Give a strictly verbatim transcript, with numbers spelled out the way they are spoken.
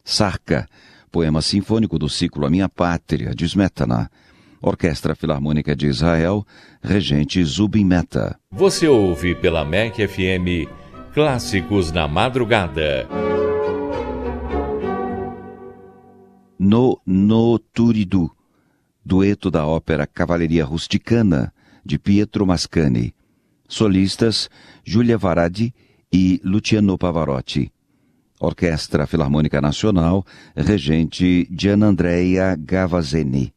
Sarka, poema sinfônico do ciclo A Minha Pátria, de Smetana. Orquestra Filarmônica de Israel, regente Zubin Mehta. Você ouve pela M E C F M Clássicos na Madrugada. No No Turidu, dueto da ópera Cavalaria Rusticana, de Pietro Mascagni. Solistas, Giulia Varadi e Luciano Pavarotti. Orquestra Filarmônica Nacional, regente Gianandrea Gavazzeni.